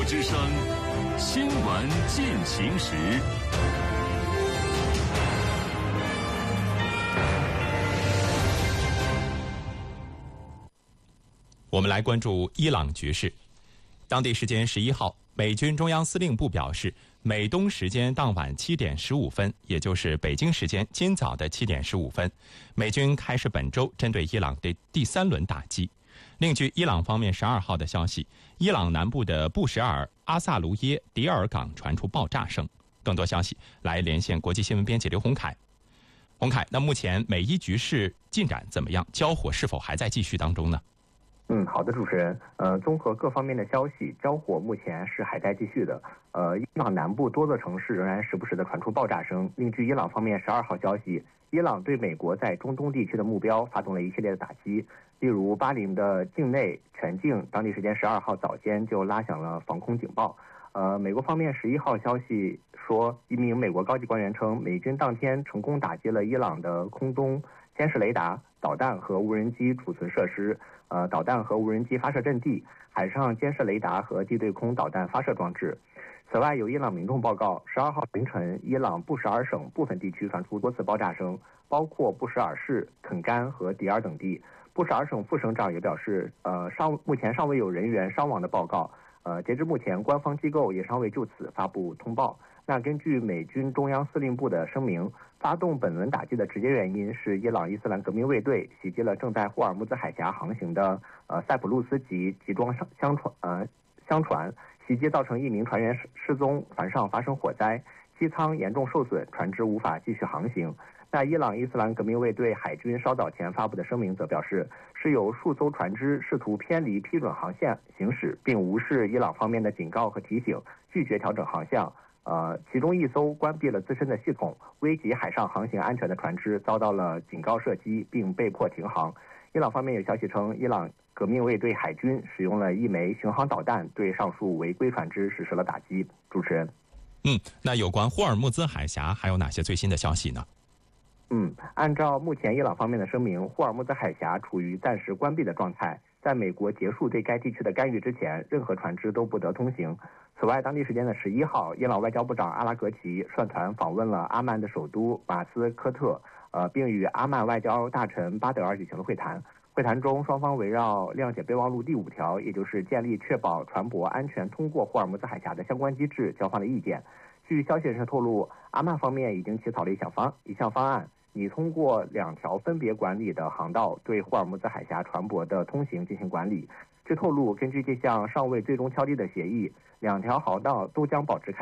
之声新闻进行时。 我们来关注伊朗局势。当地时间11号，美军中央司令部表示，美东时间当晚7点15分，也就是北京时间今早的7点15分，美军开始本周针对伊朗的第3轮打击。另据伊朗方面12号的消息，伊朗南部的布什尔、阿萨卢耶、迪尔港传出爆炸声。更多消息来连线国际新闻编辑刘洪凯。洪凯，那目前美伊局势进展怎么样？交火是否还在继续当中呢？ 好的，主持人。综合各方面的消息，交火目前是还在继续的。伊朗南部多座城市仍然时不时的传出爆炸声。另据伊朗方面12号消息，伊朗对美国在中东地区的目标发动了一系列的打击，例如巴林的境内全境，当地时间12号早间就拉响了防空警报。美国方面11号消息说，一名美国高级官员称，美军当天成功打击了伊朗的空中监视雷达、导弹和无人机储存设施、导弹和无人机发射阵地、海上监视雷达和地对空导弹发射装置。此外，有伊朗民众报告，12号凌晨，伊朗布什尔省部分地区传出多次爆炸声，包括布什尔市、肯干和迪尔等地。布什尔省副省长也表示，目前尚未有人员伤亡的报告。截至目前，官方机构也尚未就此发布通报。那根据美军中央司令部的声明，发动本轮打击的直接原因是伊朗伊斯兰革命卫队袭击了正在霍尔木兹海峡航行的塞浦路斯级集装箱船，袭击造成1名船员失踪，船上发生火灾，机舱严重受损，船只无法继续航行。那伊朗伊斯兰革命卫队海军稍早前发布的声明则表示，是有数艘船只试图偏离批准航线行驶，并无视伊朗方面的警告和提醒，拒绝调整航向。其中1艘关闭了自身的系统，危及海上航行安全的船只遭到了警告射击，并被迫停航。伊朗方面有消息称，伊朗革命卫队海军使用了1枚巡航导弹，对上述违规船只实施了打击。主持人。 那有关霍尔木兹海峡还有哪些最新的消息呢？ 按照目前伊朗方面的声明，霍尔木兹海峡处于暂时关闭的状态，在美国结束对该地区的干预之前，任何船只都不得通行。此外，当地时间的11号，伊朗外交部长阿拉格齐率团访问了阿曼的首都马斯科特，并与阿曼外交大臣巴德尔举行了会谈。会谈中，双方围绕谅解备忘录第5条，也就是建立确保船舶安全通过霍尔木兹海峡的相关机制，交换了意见。据消息人士透露，阿曼方面已经起草了一项方案，拟通过2条分别管理的航道对霍尔木兹海峡船舶的通行进行管理。据透露，根据这项尚未最终敲定的协议，2条航道都将保持开